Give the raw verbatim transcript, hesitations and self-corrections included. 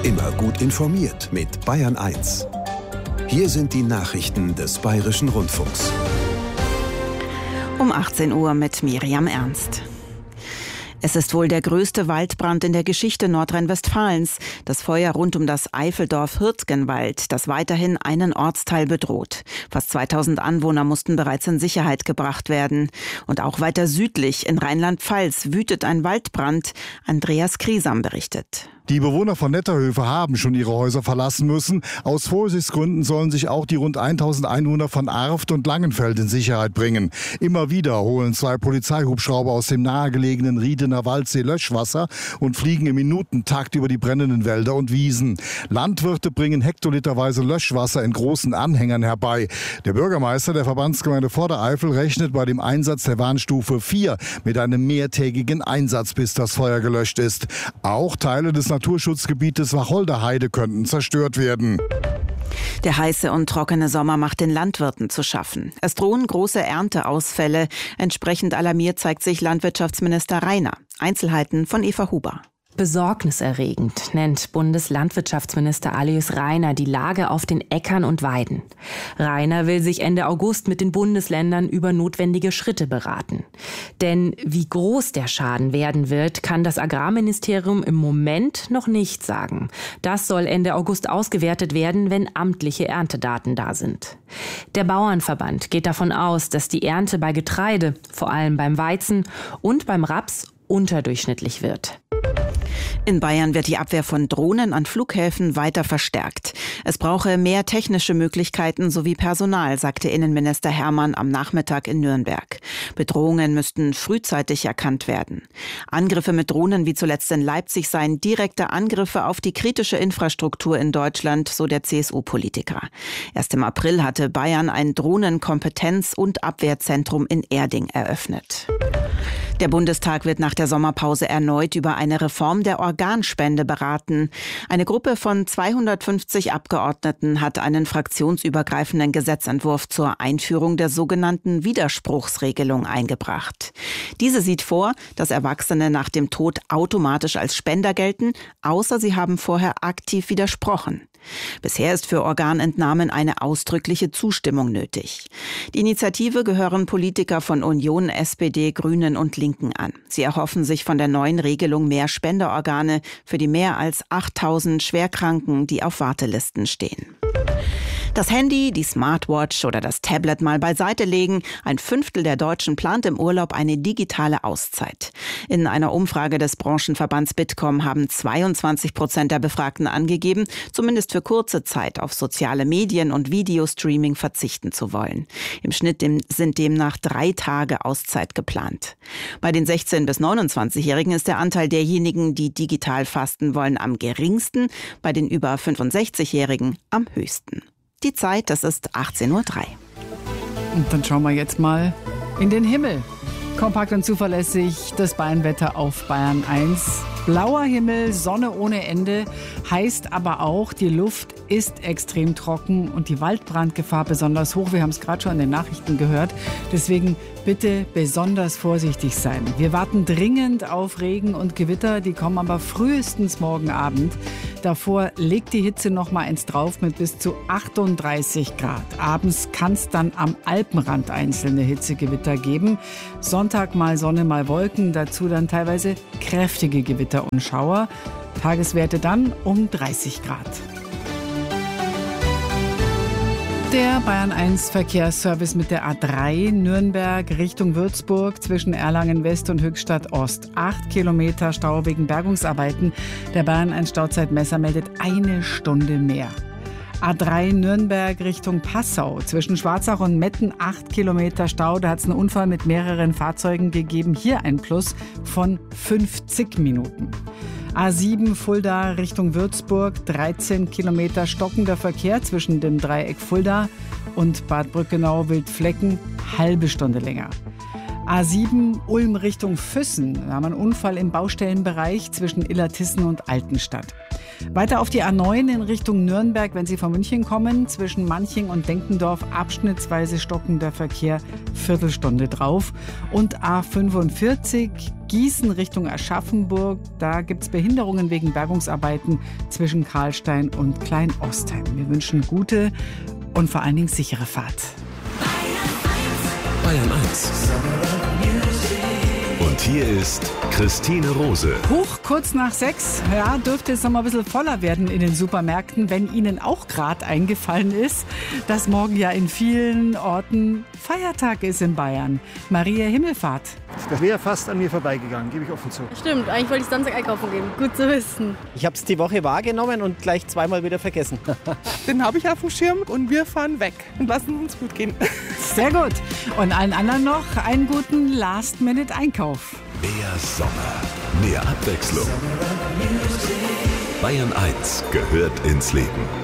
Immer gut informiert mit Bayern eins. Hier sind die Nachrichten des Bayerischen Rundfunks. Um achtzehn Uhr mit Miriam Ernst. Es ist wohl der größte Waldbrand in der Geschichte Nordrhein-Westfalens. Das Feuer rund um das Eifeldorf Hirtgenwald, das weiterhin einen Ortsteil bedroht. Fast zweitausend Anwohner mussten bereits in Sicherheit gebracht werden. Und auch weiter südlich in Rheinland-Pfalz wütet ein Waldbrand. Andreas Kriesam berichtet. Die Bewohner von Netterhöfe haben schon ihre Häuser verlassen müssen. Aus Vorsichtsgründen sollen sich auch die rund tausend Einwohner von Arft und Langenfeld in Sicherheit bringen. Immer wieder holen zwei Polizeihubschrauber aus dem nahegelegenen Riedener Waldsee Löschwasser und fliegen im Minutentakt über die brennenden Wälder und Wiesen. Landwirte bringen hektoliterweise Löschwasser in großen Anhängern herbei. Der Bürgermeister der Verbandsgemeinde Vordereifel rechnet bei dem Einsatz der Warnstufe vier mit einem mehrtägigen Einsatz, bis das Feuer gelöscht ist. Auch Teile des Naturschutzgebietes Wacholderheide könnten zerstört werden. Der heiße und trockene Sommer macht den Landwirten zu schaffen. Es drohen große Ernteausfälle. Entsprechend alarmiert zeigt sich Landwirtschaftsminister Rainer. Einzelheiten von Eva Huber. Besorgniserregend nennt Bundeslandwirtschaftsminister Alois Rainer die Lage auf den Äckern und Weiden. Rainer will sich Ende August mit den Bundesländern über notwendige Schritte beraten. Denn wie groß der Schaden werden wird, kann das Agrarministerium im Moment noch nicht sagen. Das soll Ende August ausgewertet werden, wenn amtliche Erntedaten da sind. Der Bauernverband geht davon aus, dass die Ernte bei Getreide, vor allem beim Weizen und beim Raps, unterdurchschnittlich wird. In Bayern wird die Abwehr von Drohnen an Flughäfen weiter verstärkt. Es brauche mehr technische Möglichkeiten sowie Personal, sagte Innenminister Hermann am Nachmittag in Nürnberg. Bedrohungen müssten frühzeitig erkannt werden. Angriffe mit Drohnen wie zuletzt in Leipzig seien direkte Angriffe auf die kritische Infrastruktur in Deutschland, so der C S U-Politiker. Erst im April hatte Bayern ein Drohnenkompetenz- und Abwehrzentrum in Erding eröffnet. Der Bundestag wird nach der Sommerpause erneut über eine Reform der Organspende beraten. Eine Gruppe von zweihundertfünfzig Abgeordneten hat einen fraktionsübergreifenden Gesetzentwurf zur Einführung der sogenannten Widerspruchsregelung eingebracht. Diese sieht vor, dass Erwachsene nach dem Tod automatisch als Spender gelten, außer sie haben vorher aktiv widersprochen. Bisher ist für Organentnahmen eine ausdrückliche Zustimmung nötig. Die Initiative gehören Politiker von Union, S P D, Grünen und Linken an. Sie erhoffen sich von der neuen Regelung mehr Spenderorgane für die mehr als achttausend Schwerkranken, die auf Wartelisten stehen. Das Handy, die Smartwatch oder das Tablet mal beiseite legen. Ein Fünftel der Deutschen plant im Urlaub eine digitale Auszeit. In einer Umfrage des Branchenverbands Bitkom haben zweiundzwanzig Prozent der Befragten angegeben, zumindest für kurze Zeit auf soziale Medien und Videostreaming verzichten zu wollen. Im Schnitt sind demnach drei Tage Auszeit geplant. Bei den sechzehn- bis neunundzwanzigjährigen ist der Anteil derjenigen, die digital fasten wollen, am geringsten, bei den über fünfundsechzigjährigen am höchsten. Die Zeit, das ist achtzehn Uhr drei. Und dann schauen wir jetzt mal in den Himmel. Kompakt und zuverlässig das Bayernwetter auf Bayern eins. Blauer Himmel, Sonne ohne Ende, heißt aber auch, die Luft ist extrem trocken und die Waldbrandgefahr besonders hoch. Wir haben es gerade schon in den Nachrichten gehört. Deswegen bitte besonders vorsichtig sein. Wir warten dringend auf Regen und Gewitter, die kommen aber frühestens morgen Abend. Davor legt die Hitze noch mal eins drauf mit bis zu achtunddreißig Grad. Abends kann es dann am Alpenrand einzelne Hitzegewitter geben. Sonntag mal Sonne, mal Wolken, dazu dann teilweise kräftige Gewitter und Schauer. Tageswerte dann um dreißig Grad. Der Bayern eins Verkehrsservice mit der A drei Nürnberg Richtung Würzburg zwischen Erlangen West und Höchstadt Ost. Acht Kilometer Stau wegen Bergungsarbeiten. Der Bayern eins Stauzeitmesser meldet eine Stunde mehr. A drei Nürnberg Richtung Passau. Zwischen Schwarzach und Metten acht Kilometer Stau. Da hat es einen Unfall mit mehreren Fahrzeugen gegeben. Hier ein Plus von fünfzig Minuten. A sieben Fulda Richtung Würzburg. dreizehn Kilometer stockender Verkehr zwischen dem Dreieck Fulda und Bad Brückenau-Wildflecken. Halbe Stunde länger. A sieben Ulm Richtung Füssen. Da haben wir einen Unfall im Baustellenbereich zwischen Illertissen und Altenstadt. Weiter auf die A neun in Richtung Nürnberg, wenn Sie von München kommen. Zwischen Manching und Denkendorf abschnittsweise stockender Verkehr, Viertelstunde drauf. Und A fünfundvierzig Gießen Richtung Aschaffenburg. Da gibt es Behinderungen wegen Bergungsarbeiten zwischen Karlstein und Kleinostheim. Wir wünschen gute und vor allen Dingen sichere Fahrt. Bayern eins. Und hier ist Christine Rose. Hoch kurz nach sechs, ja, dürfte es noch mal ein bisschen voller werden in den Supermärkten, wenn Ihnen auch gerade eingefallen ist, dass morgen ja in vielen Orten Feiertag ist in Bayern. Maria Himmelfahrt. Das wäre fast an mir vorbeigegangen, gebe ich offen zu. Stimmt, eigentlich wollte ich Samstag einkaufen gehen. Gut zu wissen. Ich habe es die Woche wahrgenommen und gleich zweimal wieder vergessen. Den habe ich auf dem Schirm und wir fahren weg und lassen uns gut gehen. Sehr gut. Und allen anderen noch einen guten Last-Minute-Einkauf. Mehr Sommer, mehr Abwechslung. Bayern eins gehört ins Leben.